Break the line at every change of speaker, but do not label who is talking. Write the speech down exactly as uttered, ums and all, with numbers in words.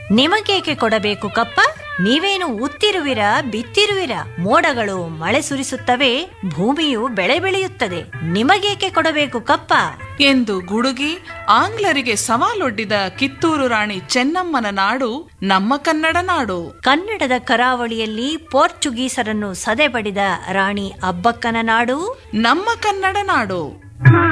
ನಿಮಗೇಕೆ ಕೊಡಬೇಕು ಕಪ್ಪ? ನೀವೇನು ಉತ್ತಿರುವಿರ ಬಿತ್ತಿರುವಿರ? ಮೋಡಗಳು ಮಳೆ ಸುರಿಸುತ್ತವೆ, ಭೂಮಿಯು ಬೆಳೆ ಬೆಳೆಯುತ್ತದೆ. ನಿಮಗೇಕೆ ಕೊಡಬೇಕು ಕಪ್ಪ
ಎಂದು ಗುಡುಗಿ ಆಂಗ್ಲರಿಗೆ ಸವಾಲೊಡ್ಡಿದ ಕಿತ್ತೂರು ರಾಣಿ ಚೆನ್ನಮ್ಮನ ನಾಡು ನಮ್ಮ ಕನ್ನಡ ನಾಡು.
ಕನ್ನಡದ ಕರಾವಳಿಯಲ್ಲಿ ಪೋರ್ಚುಗೀಸರನ್ನು ಸದೆಬಡಿದ ರಾಣಿ ಅಬ್ಬಕ್ಕನ ನಾಡು
ನಮ್ಮ ಕನ್ನಡ ನಾಡು.